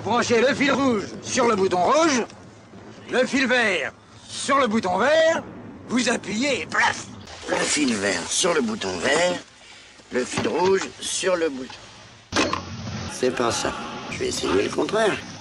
branchez le fil rouge sur le bouton rouge, le fil vert sur le bouton vert, vous appuyez et plaf. Le fil vert sur le bouton vert, le fil rouge sur le bouton. C'est pas ça. Je vais essayer le contraire.